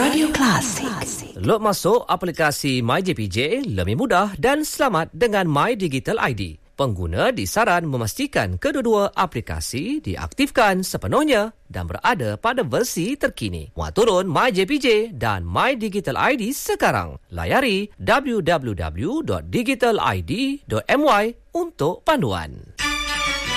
Radio Classic. Load masuk aplikasi MyJPJ lebih mudah dan selamat dengan My Digital ID. Pengguna disaran memastikan kedua-dua aplikasi diaktifkan sepenuhnya dan berada pada versi terkini. Muat turun MyJPJ dan My Digital ID sekarang. Layari www.digitalid.my untuk panduan.